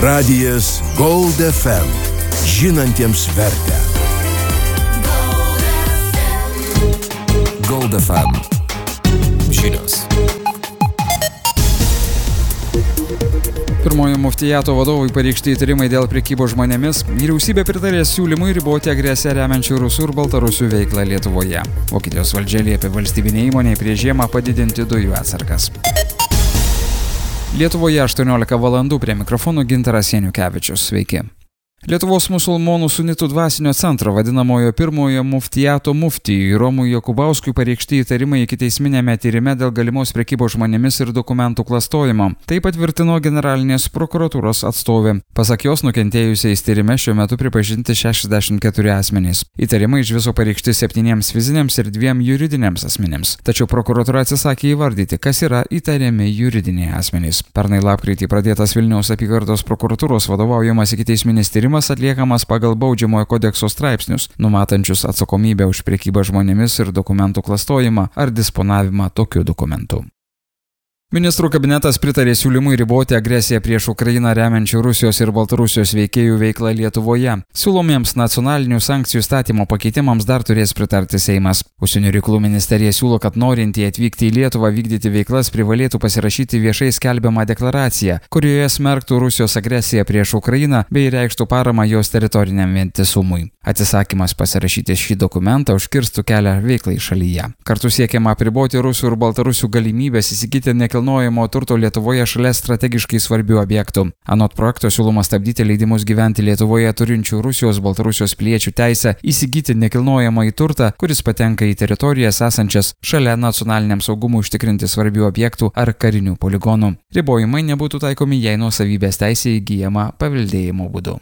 Radijas Gold FM. Žinantiems vertę. Gold FM. Žinios. Pirmojo muftijato vadovui pareikšti įtarimai dėl prekybos žmonėmis. Vyriausybė pritarė siūlymui riboti agresiją remiančių rusų ir baltarusių veiklą Lietuvoje. Vokietijos valdžia liepė valstybinei įmonei prieš žiemą padidinti dujų atsargas. Lietuvoje 18 valandų, prie mikrofonų Gintaras Janukevičius. Sveiki. Lietuvos musulmonų sunitų dvasinio centro vadinamojo pirmojo muftijato muftijui Romui Jokubauskui pareikšti įtarimai ikiteisminėme tyrime dėl galimos prekybos žmonėmis ir dokumentų klastojimo. Tai patvirtino generalinės prokuratūros atstovė. Pasak jos, nukentėjusiais tyrime šiuo metu pripažinti 64 asmenys. Įtarimai iš viso pareikšti 7 fiziniams ir 2 juridiniams asmenėms. Tačiau prokuratūra atsisakė įvardyti, kas yra įtariami juridiniai asmenys. Pernai lapkritį pradėtas Vilniaus apygardos prokuratūros vadovaujamas ikiteisminis tyrimas atliekamas pagal Baudžiamojo kodekso straipsnius, numatančius atsakomybę už prekybą žmonėmis ir dokumentų klastojimą ar disponavimą tokių dokumentų. Ministrų kabinetas pritarė siūlymui riboti agresiją prieš Ukrainą remiančių Rusijos ir Baltarusijos veikėjų veiklą Lietuvoje. Siūlomiems nacionalinių sankcijų statymo pakeitimams dar turės pritarti Seimas. Užsienio reikalų ministerija siūlo, kad norintieji atvykti į Lietuvą vykdyti veiklas privalėtų pasirašyti viešai skelbiamą deklaraciją, kurioje smerktų Rusijos agresiją prieš Ukrainą bei reikštų paramą jos teritoriniam vientisumui. Atsisakymas pasirašyti šį dokumentą užkirstų kelią veiklai šalyje. Kartu siekiama apriboti rusų ir baltarusių galimybės įsigyti nekilnojamo turto Lietuvoje šalia strategiškai svarbių objektų. Anot projekto siūloma stabdyti leidimus gyventi Lietuvoje turinčių Rusijos, Baltarusijos piliečių teisę įsigyti nekilnojamą į turtą, kuris patenka į teritorijas esančias šalia nacionaliniam saugumui užtikrinti svarbių objektų ar karinių poligonų. Ribojimai nebūtų taikomi, jei nuosavybės teisė įgyjama paveldėjimo būdu.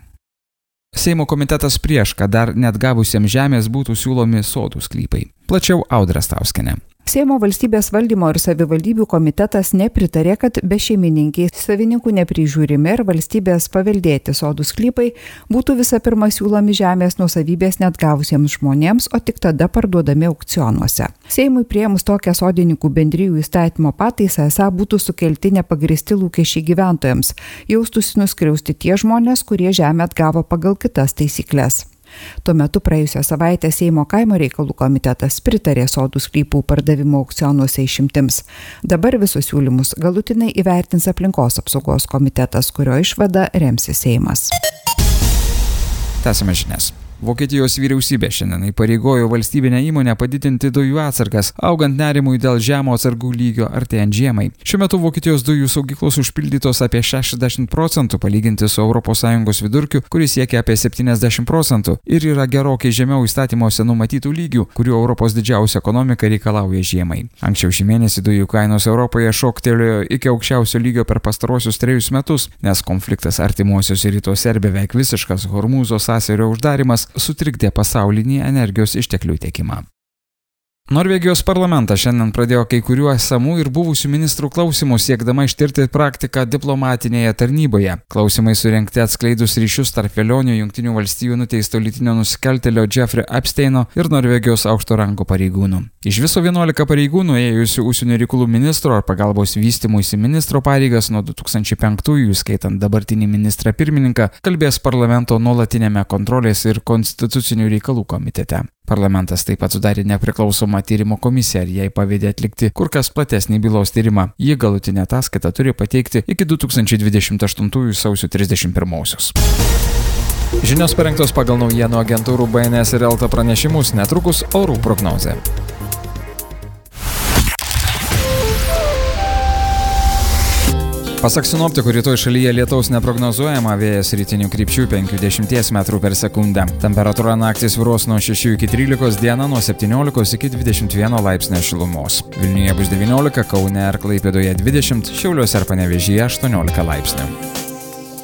Seimo komitetas prieš, kad dar net gavusiems žemės būtų siūlomi sodų sklypai. Plačiau Audra Stauskienė. Seimo valstybės valdymo ir savivaldybių komitetas nepritarė, kad bešeimininkiai savininkų neprižiūrimi ir valstybės paveldėti sodų sklypai būtų visą pirma siūlomi žemės nuosavybės net gavusiems žmonėms, o tik tada parduodami aukcionuose. Seimui priėmus tokią sodininkų bendrijų įstatymo pataisą esą būtų sukelti nepagristi lūkesčiai gyventojams, jaustųsi nuskriausti tie žmonės, kurie žemę atgavo pagal kitas taisyklės. Tuo metu praėjusią savaitę Seimo kaimo reikalų komitetas pritarė sodų sklypų pardavimo aukcionuose išimtims. Dabar visus siūlymus galutinai įvertins aplinkos apsaugos komitetas, kurio išvada remsis Seimas. Tęsime žinias. Vokietijos vyriausybė šiandien įpareigojo valstybinę įmonę padidinti dujų atsargas, augant nerimui dėl žemo atsargų lygio artėjant žiemai. Šiuo metu Vokietijos dujų saugyklos užpildytos apie 60% palyginti su ES vidurkiu, kuris siekia apie 70% ir yra gerokai žemiau įstatymuose numatytų lygių, kurių Europos didžiausia ekonomika reikalauja žiemai. Anksčiau šį mėnesį dujų kainos Europoje šoktelėjo iki aukščiausio lygio per pastarosius 3 metus, nes konfliktas artimuosiuose rytuose ir beveik visiškas Hormūzo sąsiaurio uždarimas sutrikdė pasaulinį energijos išteklių tiekimą. Norvegijos parlamentas šiandien pradėjo kai kurių esamų ir buvusių ministrų klausimus, siekdama ištirti praktiką diplomatinėje tarnyboje. Klausimai surengti atskleidus ryšius tarp vėlionių Jungtinių valstijų nuteisto lytinio nusikaltėlio Jeffrey Epsteino ir Norvegijos aukšto rango pareigūnų. Iš viso 11 pareigūnų ėjusių užsienio reikalų ministro ar pagalbos vystymuisi ministro pareigas nuo 2005-ųjų, skaitant dabartinį ministrą pirmininką, kalbės parlamento nuolatinėme kontrolės ir konstitucinių reikalų komitete. Parlamentas taip pat sudarė nepriklausomą tyrimo komisiją ir jai pavedė atlikti kur kas platesnį bylos tyrimą. Ji galutinę ataskaitą turi pateikti iki 2028 sausio 31. Žinios parengtos pagal naujienų agentūrų BNS ir Elta pranešimus, netrukus orų prognozė. Pasak sinoptikų, rytoj šalyje lietaus neprognozuojama, vėjas rytinių krypčių 5–10 m/s. Temperatūra naktį svyruos nuo 6 iki 13, dieną nuo 17 iki 21 laipsnio šilumos. Vilniuje bus 19, Kaune ir Klaipėdoje 20, Šiauliuose ir Panevėžyje 18 laipsnių.